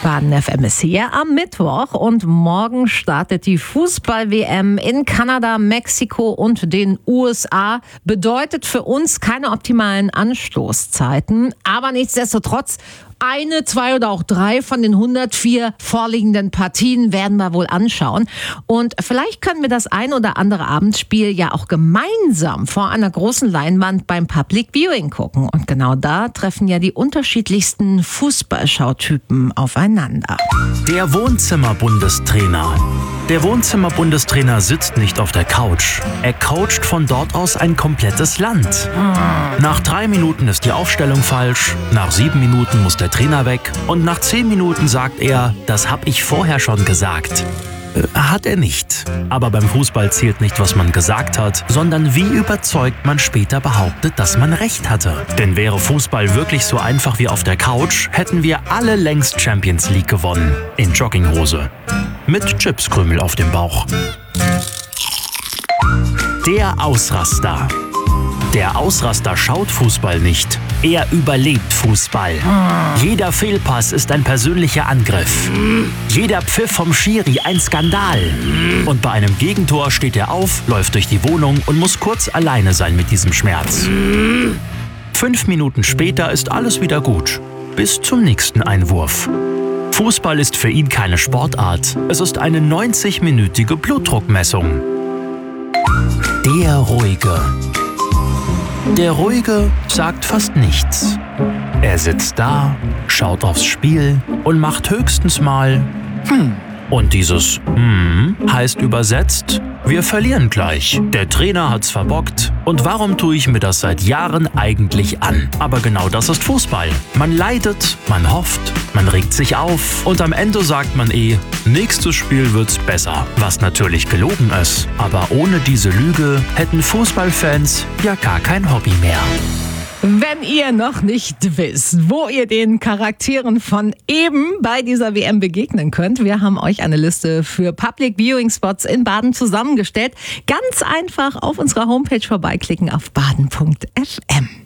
Baden FM ist hier am Mittwoch und morgen startet die Fußball-WM in Kanada, Mexiko und den USA. Bedeutet für uns keine optimalen Anstoßzeiten, aber nichtsdestotrotz eine, zwei oder auch drei von den 104 vorliegenden Partien werden wir wohl anschauen. Und vielleicht können wir das ein oder andere Abendspiel ja auch gemeinsam vor einer großen Leinwand beim Public Viewing gucken. Und genau da treffen ja die unterschiedlichsten Fußballschautypen aufeinander. Der Wohnzimmer-Bundestrainer. Der Wohnzimmer-Bundestrainer sitzt nicht auf der Couch. Er coacht von dort aus ein komplettes Land. Nach 3 Minuten ist die Aufstellung falsch, nach 7 Minuten muss der Trainer weg und nach 10 Minuten sagt er, das hab ich vorher schon gesagt. Hat er nicht. Aber beim Fußball zählt nicht, was man gesagt hat, sondern wie überzeugt man später behauptet, dass man recht hatte. Denn wäre Fußball wirklich so einfach wie auf der Couch, hätten wir alle längst Champions League gewonnen. In Jogginghose. Mit Chipskrümel auf dem Bauch. Der Ausraster. Der Ausraster schaut Fußball nicht. Er überlebt Fußball. Jeder Fehlpass ist ein persönlicher Angriff. Jeder Pfiff vom Schiri ein Skandal. Und bei einem Gegentor steht er auf, läuft durch die Wohnung und muss kurz alleine sein mit diesem Schmerz. 5 Minuten später ist alles wieder gut. Bis zum nächsten Einwurf. Fußball ist für ihn keine Sportart. Es ist eine 90-minütige Blutdruckmessung. Der Ruhige. Der Ruhige sagt fast nichts. Er sitzt da, schaut aufs Spiel und macht höchstens mal Und dieses heißt übersetzt, wir verlieren gleich. Der Trainer hat's verbockt. Und warum tue ich mir das seit Jahren eigentlich an? Aber genau das ist Fußball. Man leidet, man hofft, man regt sich auf und am Ende sagt man nächstes Spiel wird's besser. Was natürlich gelogen ist. Aber ohne diese Lüge hätten Fußballfans ja gar kein Hobby mehr. Wenn ihr noch nicht wisst, wo ihr den Charakteren von eben bei dieser WM begegnen könnt, wir haben euch eine Liste für Public Viewing Spots in Baden zusammengestellt. Ganz einfach auf unserer Homepage vorbeiklicken auf baden.fm.